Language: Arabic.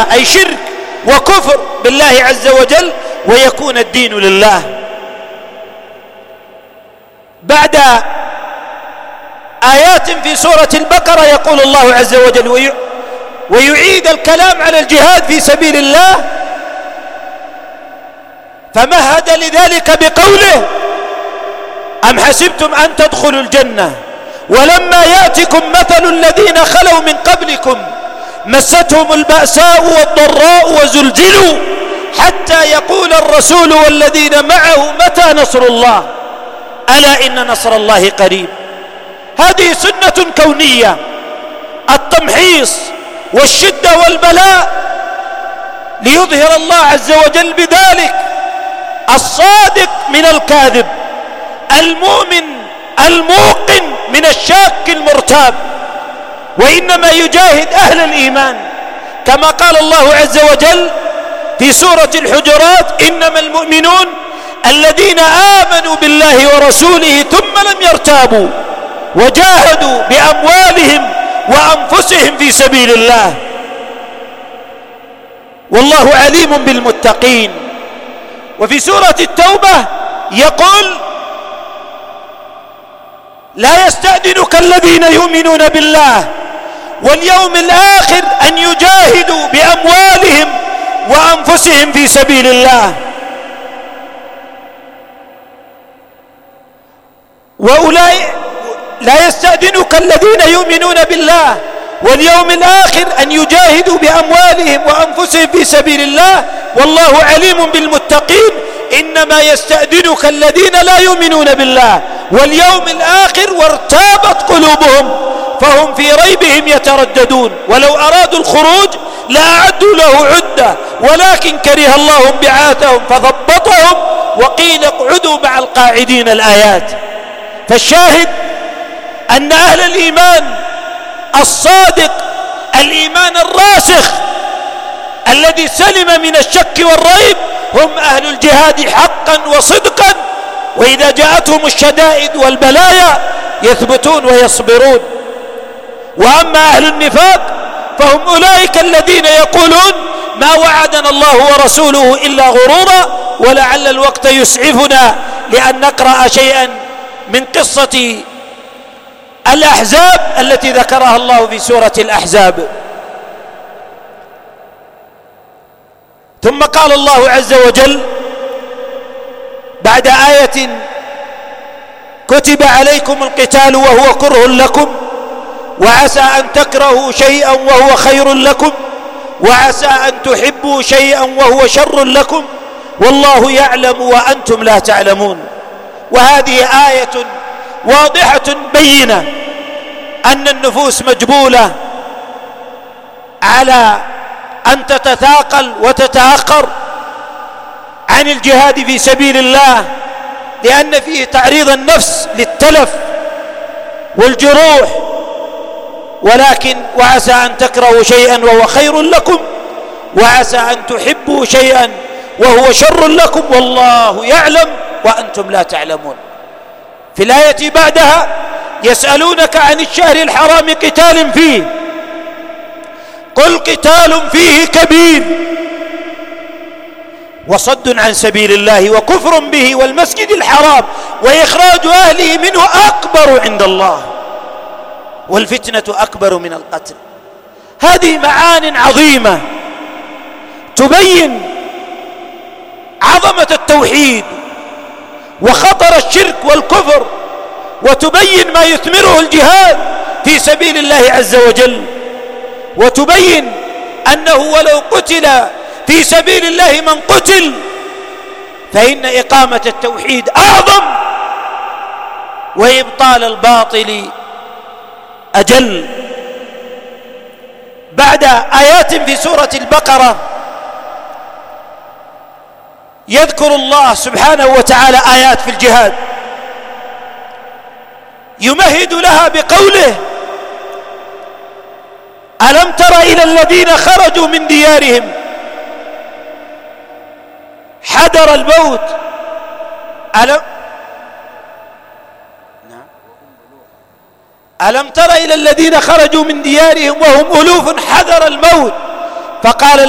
بالله أي شرك وكفر بالله عز وجل، ويكون الدين لله. بعد آيات في سورة البقرة يقول الله عز وجل ويعيد الكلام على الجهاد في سبيل الله، فمهد لذلك بقوله: أم حسبتم أن تدخلوا الجنة ولما يأتكم مثل الذين خلوا من قبلكم مستهم البأساء والضراء وزلزلوا حتى يقول الرسول والذين معه متى نصر الله ألا إن نصر الله قريب. هذه سنة كونية، التمحيص والشدة والبلاء ليظهر الله عز وجل بذلك الصادق من الكاذب، المؤمن الموقن من الشاك المرتاب، وإنما يجاهد أهل الإيمان، كما قال الله عز وجل في سورة الحجرات: إنما المؤمنون الذين آمنوا بالله ورسوله ثم لم يرتابوا وجاهدوا بأموالهم وأنفسهم في سبيل الله والله عليم بالمتقين. وفي سورة التوبة يقول: لا يستأذنك الذين يؤمنون بالله واليوم الآخر أن يجاهدوا بأموالهم وأنفسهم في سبيل الله، وأولئك لا يستأذنك الذين يؤمنون بالله واليوم الآخر أن يجاهدوا بأموالهم وأنفسهم في سبيل الله والله عليم بالمتقين. إنما يستأذنك الذين لا يؤمنون بالله واليوم الآخر وارتابت قلوبهم فهم في ريبهم يترددون، ولو أرادوا الخروج لأعدوا له عدة ولكن كره الله انبعاثهم فثبطهم وقيل اقعدوا مع القاعدين. الآيات. فالشاهد أن أهل الإيمان الصادق، الإيمان الراسخ الذي سلم من الشك والريب، هم أهل الجهاد حقا وصدقا، وإذا جاءتهم الشدائد والبلايا يثبتون ويصبرون. وأما أهل النفاق فهم أولئك الذين يقولون: ما وعدنا الله ورسوله إلا غرورا. ولعل الوقت يسعفنا لأن نقرأ شيئا من قصة الأحزاب التي ذكرها الله في سورة الأحزاب. ثم قال الله عز وجل بعد آية: كتب عليكم القتال وهو كره لكم وعسى أن تكرهوا شيئا وهو خير لكم وعسى أن تحبوا شيئا وهو شر لكم والله يعلم وأنتم لا تعلمون. وهذه آية واضحة بينة أن النفوس مجبولة على أن تتثاقل وتتأخر عن الجهاد في سبيل الله، لأن فيه تعريض النفس للتلف والجروح. ولكن وعسى أن تكرهوا شيئا وهو خير لكم وعسى أن تحبوا شيئا وهو شر لكم والله يعلم وأنتم لا تعلمون. في الآية بعدها: يسألونك عن الشهر الحرام قتال فيه قل قتال فيه كبير وصد عن سبيل الله وكفر به والمسجد الحرام وإخراج أهله منه أكبر عند الله والفتنة أكبر من القتل. هذه معان عظيمة تبين عظمة التوحيد وخطر الشرك والكفر، وتبين ما يثمره الجهاد في سبيل الله عز وجل، وتبين أنه ولو قتل في سبيل الله من قتل فإن إقامة التوحيد أعظم وإبطال الباطل أجل. بعد آيات في سورة البقرة يذكر الله سبحانه وتعالى آيات في الجهاد يمهد لها بقوله: ألم تر إلى الذين خرجوا من ديارهم حذر الموت ألم تر إلى الذين خرجوا من ديارهم وهم ألوف حذر الموت فقال